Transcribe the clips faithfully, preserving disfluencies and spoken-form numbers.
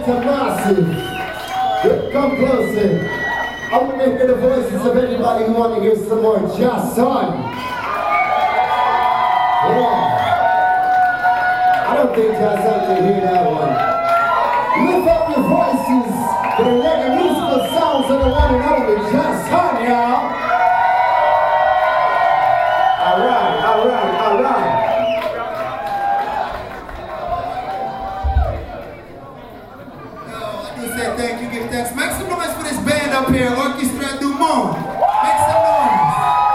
to Massive. Come closer. I want to hear the voices of anybody who want to hear some more Just Son. Yeah. I don't think Just Son can hear that one. Lift up your voices for the reggae musical sounds of the one and only Just Son, y'all. Alright, alright, alright. Thank you, give thanks. Make some noise for this band up here, Orchestra du Monde. Make some noise.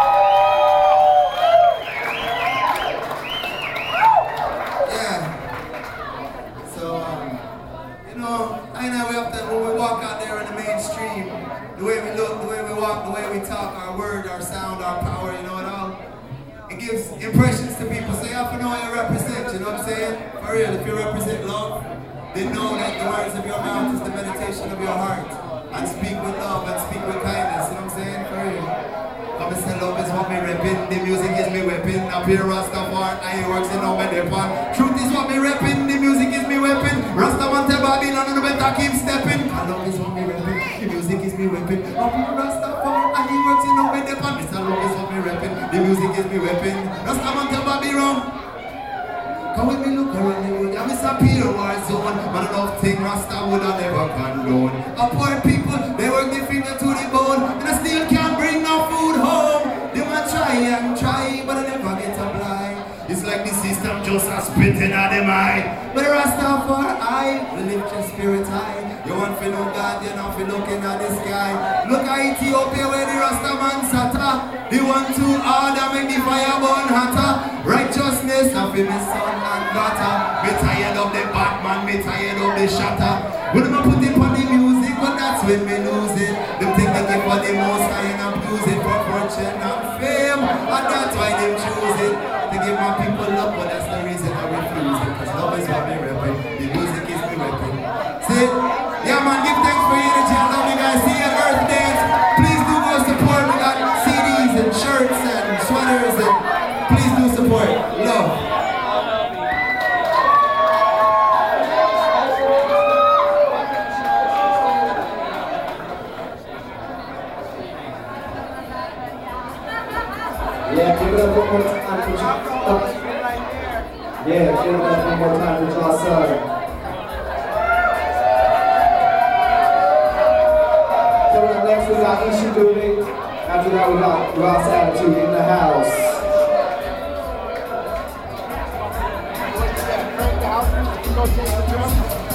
Yeah. So, um, you know, I know we have to, when we walk out there in the mainstream, the way we look, the way we walk, the way we talk, our word, our sound, our power, you know, it all, it gives impressions to people. So you have to know what you represent, you know what I'm saying? For real, if you represent love, they know that the words of your mouth is the meditation of your heart. And speak with love and speak with kindness. You know what I'm saying? For real. Come and say love is what me repping. The music is me weapon. Up here Rastafari, I works in over the pan. Truth is what me repping. The music is me weapon. Rastaman tell Babylon and the better keep stepping. And love is what me repping. The music is me weapon. Up here Rastafari, I works in over the pan. Mister Love is what me repping. The music is me weapon. Rastaman tell Babylon. Come with me, look around the world. I'm a Peter war zone. But enough thing Rasta would have never condone. A poor people, they work their finger to the bone. And I still can't bring no food home. They want try and try, but I never get a blind. It's like the system just a spitting at the mind. But the Rastafari, we lift your spirit high. You want to know God, you know, for looking at the sky. Look at Ethiopia where the Rastaman sata. The one to order make the fire burn hotter. Righteousness of my son and daughter. Me tired of the Batman, me tired of the shatter. When I put it on the music, but that's when me lose it. Them think they give for the most high and abuse it for fortune and fame. And that's why they choose it. To give my people love, but that's the reason I refuse it. Cause love is what me repping. The music is me weapon. See? Yeah man, give thanks for your energy. I love you guys. See you at Earth Dance. Please do go support. We got C Ds and shirts and sweaters and please do support. Love. Yeah, give it up one more time for Just Son. Yeah, give it up one more time for Just Son. Coming up next, we got Isha Doing. After that, we got Ross Attitude in the house.